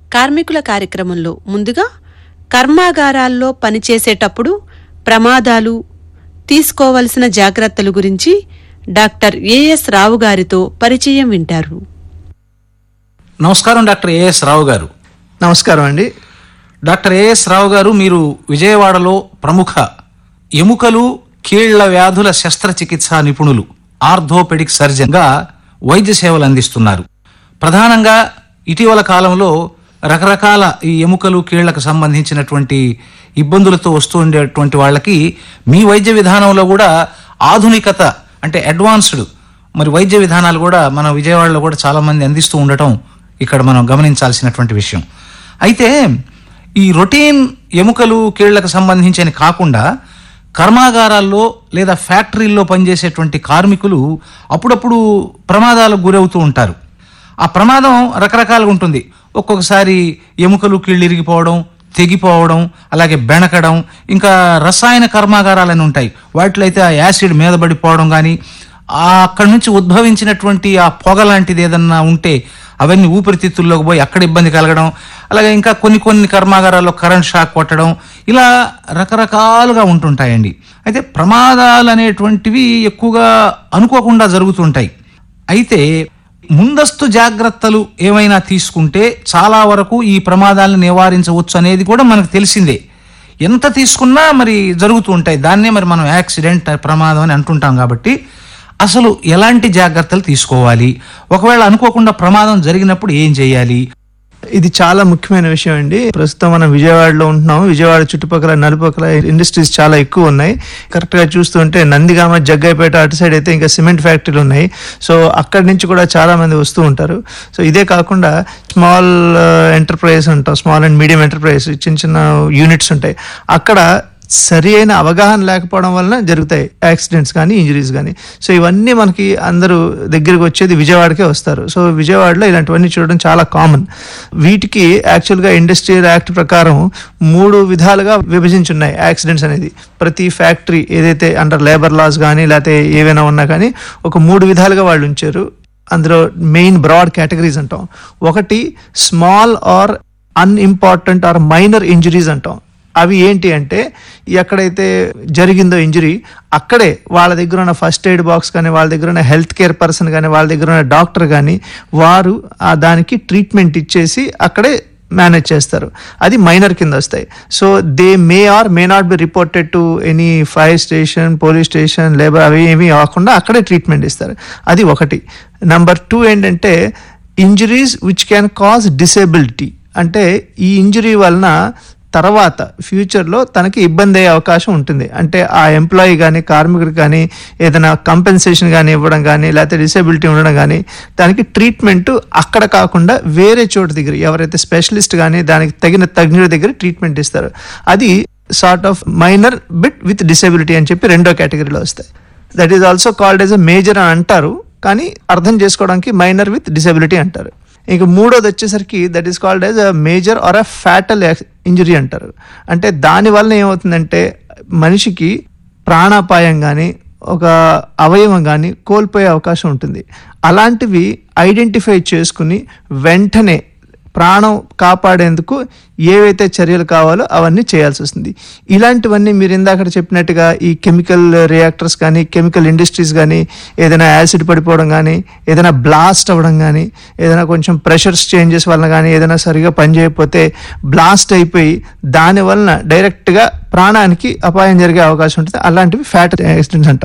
కార్మికుల కార్యక్రమంలో ముందుగా కర్మాగారాల్లో పనిచేసేటప్పుడు ప్రమాదాలు, తీసుకోవలసిన జాగ్రత్తలు గురించి డాక్టర్ ఏఎస్ రావు గారితో పరిచయం వింటారు. నమస్కారం డాక్టర్ ఏఎస్ రావు గారు. నమస్కారం అండి. డాక్టర్ ఏఎస్ రావు గారు, మీరు విజయవాడలో ప్రముఖ ఎముకలు కీళ్ల వ్యాధుల శస్త్రచికిత్సా నిపుణులు, ఆర్థోపెడిక్ సర్జన్గా వైద్య సేవలు అందిస్తున్నారు. ప్రధానంగా ఇటీవల కాలంలో రకరకాల ఈ ఎముకలు కీళ్లకు సంబంధించినటువంటి ఇబ్బందులతో వస్తూ ఉండేటువంటి వాళ్ళకి మీ వైద్య విధానంలో కూడా ఆధునికత అంటే అడ్వాన్స్డ్ మరి వైద్య విధానాలు కూడా మన విజయవాడలో కూడా చాలామంది అందిస్తూ ఉండటం ఇక్కడ మనం గమనించాల్సినటువంటి విషయం. అయితే ఈ రొటీన్ ఎముకలు కీళ్లకు సంబంధించిన కాకుండా కర్మాగారాల్లో లేదా ఫ్యాక్టరీల్లో పనిచేసేటువంటి కార్మికులు అప్పుడప్పుడు ప్రమాదాలకు గురవుతూ ఉంటారు. ఆ ప్రమాదం రకరకాలుగా ఉంటుంది. ఒక్కొక్కసారి ఎముకలు కీళ్ళు ఇరిగిపోవడం, తెగిపోవడం, అలాగే బెణకడం, ఇంకా రసాయన కర్మాగారాలని ఉంటాయి. వాటిలో అయితే ఆ యాసిడ్ మీద పడిపోవడం కానీ, అక్కడి నుంచి ఉద్భవించినటువంటి ఆ పొగ లాంటిది ఏదన్నా ఉంటే అవన్నీ ఊపిరితిత్తుల్లోకి పోయి అక్కడ ఇబ్బంది కలగడం, అలాగే ఇంకా కొన్ని కర్మాగారాల్లో కరెంట్ షాక్ కొట్టడం, ఇలా రకరకాలుగా ఉంటుంటాయండి. అయితే ప్రమాదాలు అనేటువంటివి ఎక్కువగా అనుకోకుండా జరుగుతుంటాయి. అయితే ముందస్తు జాగ్రత్తలు ఏమైనా తీసుకుంటే చాలా వరకు ఈ ప్రమాదాలను నివారించవచ్చు అనేది కూడా మనకు తెలిసిందే. ఎంత తీసుకున్నా మరి జరుగుతూ ఉంటాయి. దాన్నే మరి మనం యాక్సిడెంట్, ప్రమాదం అని అంటుంటాం. కాబట్టి అసలు ఎలాంటి జాగ్రత్తలు తీసుకోవాలి, ఒకవేళ అనుకోకుండా ప్రమాదం జరిగినప్పుడు ఏం చేయాలి? ఇది చాలా ముఖ్యమైన విషయం అండి. ప్రస్తుతం మనం విజయవాడలో ఉంటున్నాం. విజయవాడ చుట్టుపక్కల నలుపక్కల ఇండస్ట్రీస్ చాలా ఎక్కువ ఉన్నాయి. కరెక్ట్ గా చూస్తుంటే నందిగామ, జగ్గైపేట అటు సైడ్ అయితే ఇంకా సిమెంట్ ఫ్యాక్టరీలు ఉన్నాయి. సో అక్కడి నుంచి కూడా చాలా మంది వస్తూ ఉంటారు. సో ఇదే కాకుండా స్మాల్ ఎంటర్ప్రైజ్ ఉంటాం, స్మాల్ అండ్ మీడియం ఎంటర్ప్రైజ్, చిన్న యూనిట్స్ ఉంటాయి. అక్కడ సరి అయిన అవగాహన లేకపోవడం వలన జరుగుతాయి యాక్సిడెంట్స్ కానీ, ఇంజరీస్ కానీ. సో ఇవన్నీ మనకి అందరూ దగ్గరికి వచ్చేది విజయవాడకే వస్తారు. సో విజయవాడలో ఇలాంటివన్నీ చూడడం చాలా కామన్. వీటికి యాక్చువల్గా ఇండస్ట్రియల్ యాక్ట్ ప్రకారం 3 విధాలుగా విభజించున్నాయి యాక్సిడెంట్స్ అనేది. ప్రతి ఫ్యాక్టరీ ఏదైతే అండర్ లేబర్ లాస్ కానీ లేకపోతే ఏవైనా ఉన్నా కానీ ఒక 3 విధాలుగా వాళ్ళు ఉంచారు. అందులో మెయిన్ బ్రాడ్ కేటగిరీస్ అంటాం. ఒకటి small are unimportant are minor injuries అంటాం. అవి ఏంటి అంటే ఎక్కడైతే జరిగిందో ఇంజరీ అక్కడే వాళ్ళ దగ్గర ఉన్న ఫస్ట్ ఎయిడ్ బాక్స్ కానీ, వాళ్ళ దగ్గర ఉన్న హెల్త్ కేర్ పర్సన్ కానీ, వాళ్ళ దగ్గర ఉన్న డాక్టర్ కానీ వారు దానికి ట్రీట్మెంట్ ఇచ్చేసి అక్కడే మేనేజ్ చేస్తారు. అది మైనర్ కింద వస్తాయి. So they may are may not be reported to any fire station, police station, labour అవి ఏమీ కాకుండా అక్కడే ట్రీట్మెంట్ ఇస్తారు. అది ఒకటి. నెంబర్ 2 ఏంటంటే injuries which can cause disability. అంటే ఈ ఇంజరీ వలన తర్వాత ఫ్యూచర్లో తనకి ఇబ్బంది అయ్యే అవకాశం ఉంటుంది. అంటే ఆ ఎంప్లాయీ కానీ, కార్మికుడు కానీ ఏదైనా కంపెన్సేషన్ కానీ ఇవ్వడం కానీ, లేకపోతే డిసేబిలిటీ ఉండడం కానీ, దానికి ట్రీట్మెంట్ అక్కడ కాకుండా వేరే చోటు దగ్గర ఎవరైతే స్పెషలిస్ట్ కానీ దానికి తగిన తజ్ఞుడి దగ్గర ట్రీట్మెంట్ ఇస్తారు. అది sort of minor bit with disability అని చెప్పి 2వ కేటగిరీలో వస్తాయి. That is also called as a major అని అంటారు, కానీ అర్థం చేసుకోవడానికి మైనర్ విత్ డిసేబిలిటీ అంటారు. ఇంక 3వది వచ్చేసరికి that is called as a major are a fatal injury అంటారు. అంటే దానివల్ల ఏమవుతుందంటే మనిషికి ప్రాణాపాయం కానీ, ఒక అవయవం కానీ కోల్పోయే అవకాశం ఉంటుంది. అలాంటివి ఐడెంటిఫై చేసుకుని వెంటనే ప్రాణం కాపాడేందుకు ఏవైతే చర్యలు కావాలో అవన్నీ చేయాల్సి వస్తుంది. ఇలాంటివన్నీ మీరు ఇందాక చెప్పినట్టుగా ఈ కెమికల్ రియాక్టర్స్ కానీ, కెమికల్ ఇండస్ట్రీస్ కానీ, ఏదైనా యాసిడ్ పడిపోవడం కానీ, ఏదైనా బ్లాస్ట్ అవ్వడం కానీ, ఏదైనా కొంచెం ప్రెషర్స్ చేంజెస్ వలన కానీ, ఏదైనా సరిగా పనిచేయకపోతే బ్లాస్ట్ అయిపోయి దాని వలన డైరెక్ట్గా ప్రాణానికి అపాయం జరిగే అవకాశం ఉంటుంది. అలాంటివి ఫ్యాటల్ యాక్సిడెంట్స్ అంటాం.